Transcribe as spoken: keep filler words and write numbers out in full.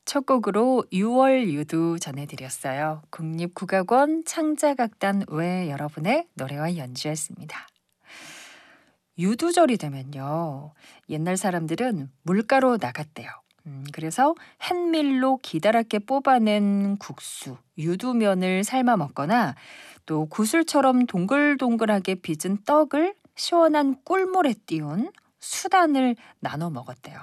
첫 곡으로 유월 유두 전해드렸어요. 국립국악원 창자각단 외 여러분의 노래와 연주였습니다. 유두절이 되면요. 옛날 사람들은 물가로 나갔대요. 음, 그래서 햇밀로 기다랗게 뽑아낸 국수, 유두면을 삶아 먹거나 또 구슬처럼 동글동글하게 빚은 떡을 시원한 꿀물에 띄운 수단을 나눠 먹었대요.